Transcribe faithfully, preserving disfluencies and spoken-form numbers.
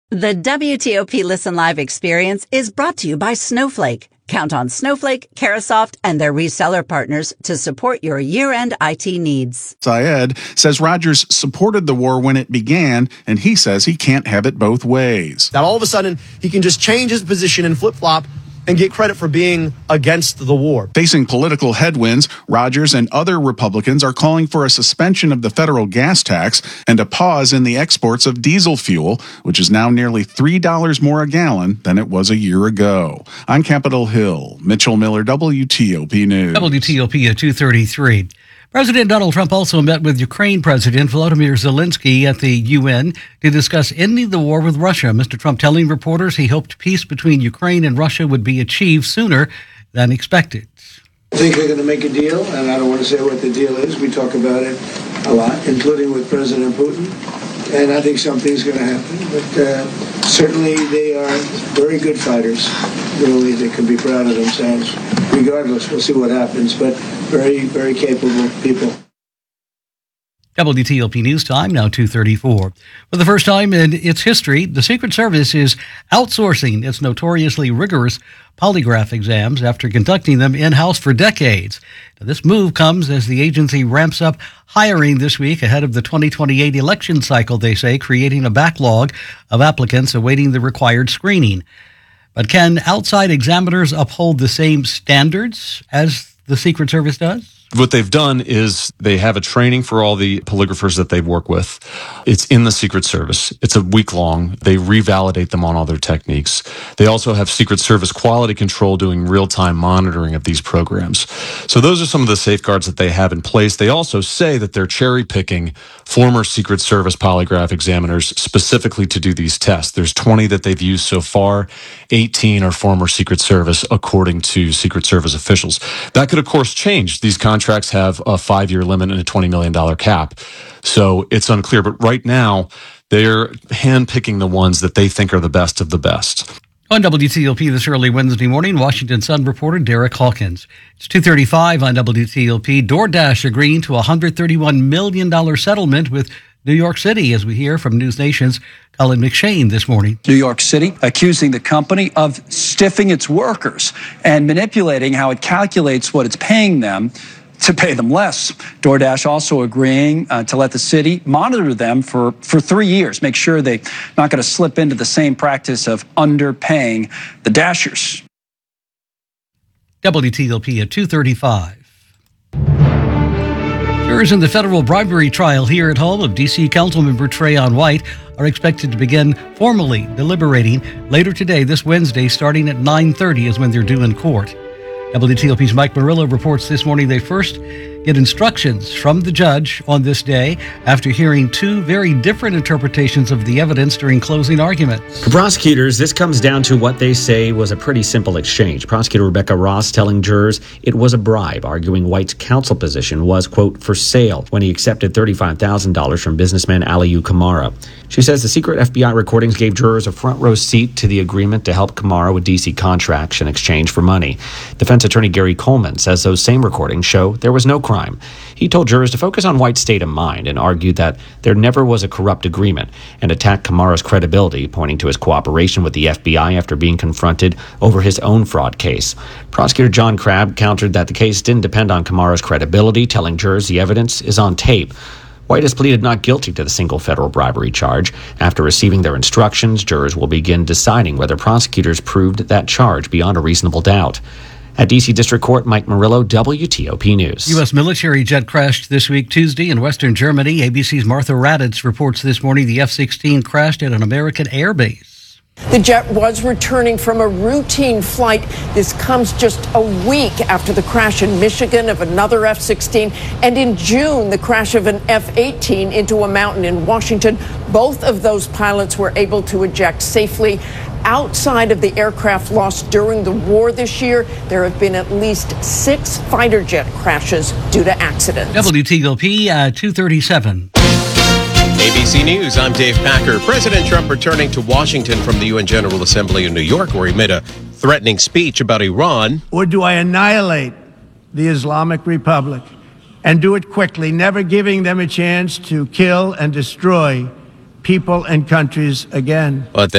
The W T O P Listen Live experience is brought to you by Snowflake. Count on Snowflake, Carasoft, and their reseller partners to support your year-end I T needs. Syed says Rogers supported the war when it began, and he says he can't have it both ways. That all of a sudden, he can just change his position and flip-flop and get credit for being against the war. Facing political headwinds, Rogers and other Republicans are calling for a suspension of the federal gas tax and a pause in the exports of diesel fuel, which is now nearly three dollars more a gallon than it was a year ago. On Capitol Hill, Mitchell Miller, W T O P News. W T O P at two thirty-three. President Donald Trump also met with Ukraine President Volodymyr Zelensky at the U N to discuss ending the war with Russia. Mister Trump telling reporters he hoped peace between Ukraine and Russia would be achieved sooner than expected. I think they're going to make a deal, and I don't want to say what the deal is. We talk about it a lot, including with President Putin, and I think something's going to happen. But uh, certainly they are very good fighters. Really, they can be proud of themselves. Regardless, we'll see what happens, but very, very capable people. W T O P News Time, now two thirty-four. For the first time in its history, the Secret Service is outsourcing its notoriously rigorous polygraph exams after conducting them in-house for decades. Now, this move comes as the agency ramps up hiring this week ahead of the twenty twenty-eight election cycle, they say, creating a backlog of applicants awaiting the required screening. But can outside examiners uphold the same standards as the Secret Service does? What they've done is they have a training for all the polygraphers that they work with. It's in the Secret Service. It's a week long. They revalidate them on all their techniques. They also have Secret Service quality control doing real-time monitoring of these programs. So those are some of the safeguards that they have in place. They also say that they're cherry-picking former Secret Service polygraph examiners specifically to do these tests. There's twenty that they've used so far. eighteen are former Secret Service, according to Secret Service officials. That could, of course, change. These contracts Contracts have a five-year limit and a twenty million dollars cap. So it's unclear. But right now, they're handpicking the ones that they think are the best of the best. On W T O P this early Wednesday morning, Washington Sun reporter Derek Hawkins. It's two thirty-five on W T O P. DoorDash agreeing to a one hundred thirty-one million dollars settlement with New York City, as we hear from News Nation's Colin McShane this morning. New York City accusing the company of stiffing its workers and manipulating how it calculates what it's paying them to pay them less. DoorDash also agreeing uh, to let the city monitor them for, for three years, make sure they're not going to slip into the same practice of underpaying the Dashers. W T O P at two thirty-five. Jurors in the federal bribery trial here at home of D C Councilmember Trayon White are expected to begin formally deliberating later today, this Wednesday, starting at nine thirty is when they're due in court. W T O P's Mike Murillo reports this morning they first get instructions from the judge on this day after hearing two very different interpretations of the evidence during closing arguments. For prosecutors, this comes down to what they say was a pretty simple exchange. Prosecutor Rebecca Ross telling jurors it was a bribe, arguing White's counsel position was, quote, for sale when he accepted thirty-five thousand dollars from businessman Aliyu Kamara. She says the secret F B I recordings gave jurors a front row seat to the agreement to help Kamara with D C contracts in exchange for money. Defense attorney Gary Coleman says those same recordings show there was no crime. He told jurors to focus on White's state of mind and argued that there never was a corrupt agreement and attacked Kamara's credibility, pointing to his cooperation with the F B I after being confronted over his own fraud case. Prosecutor John Crabb countered that the case didn't depend on Kamara's credibility, telling jurors the evidence is on tape. White has pleaded not guilty to the single federal bribery charge. After receiving their instructions, jurors will begin deciding whether prosecutors proved that charge beyond a reasonable doubt. At D C District Court, Mike Murillo, W T O P News. U S military jet crashed this week Tuesday in western Germany. A B C's Martha Raddatz reports this morning the F sixteen crashed at an American air base. The jet was returning from a routine flight. This comes just a week after the crash in Michigan of another F sixteen, and in June, the crash of an F eighteen into a mountain in Washington. Both of those pilots were able to eject safely. Outside of the aircraft lost during the war this year, there have been at least six fighter jet crashes due to accidents. W T O P at two thirty-seven. A B C News, I'm Dave Packer. President Trump returning to Washington from the U N General Assembly in New York, where he made a threatening speech about Iran. Or do I annihilate the Islamic Republic and do it quickly, never giving them a chance to kill and destroy people and countries again? But